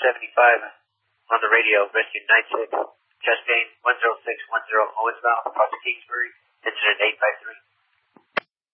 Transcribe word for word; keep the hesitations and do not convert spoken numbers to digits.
seventy-five on the radio, rescue nine six, Chastain one zero six one zero, Owensville, across Kingsbury, incident eight five three.